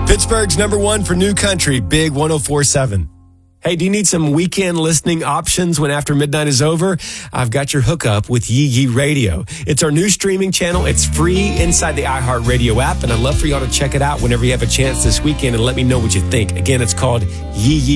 Pittsburgh's number one for new country, Big 104.7. Hey, do you need some weekend listening options when after midnight is over? I've got your hookup with Yee Yee Radio. It's our new streaming channel. It's free inside the iHeartRadio app, and I'd love for y'all to check it out whenever you have a chance this weekend and let me know what you think. Again, it's called Yee Yee